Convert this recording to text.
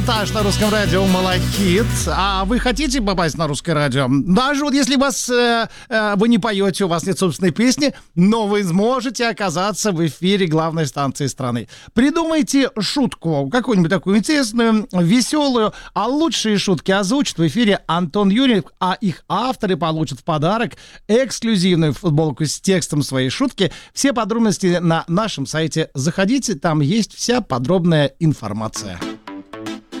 Таш на русском радио «Малахит». А вы хотите попасть на русское радио? Даже вот если вы не поете, у вас нет собственной песни, но вы сможете оказаться в эфире главной станции страны. Придумайте шутку, какую-нибудь такую интересную, веселую, а лучшие шутки озвучит в эфире Антон Юрьев, а их авторы получат в подарок эксклюзивную футболку с текстом своей шутки. Все подробности на нашем сайте. Заходите, там есть вся подробная информация.